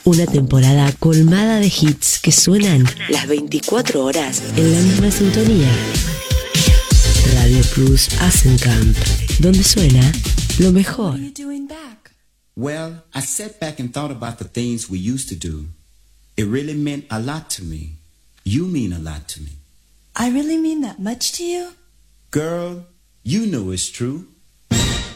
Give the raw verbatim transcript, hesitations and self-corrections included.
Una temporada colmada de hits que suenan las veinticuatro horas en la misma sintonía. Radio Plus Asencamp, donde suena lo mejor. Well, I sat back and thought about the things we used to do. It really meant a lot to me. You mean a lot to me. I really mean that much to you? Girl, you know it's true.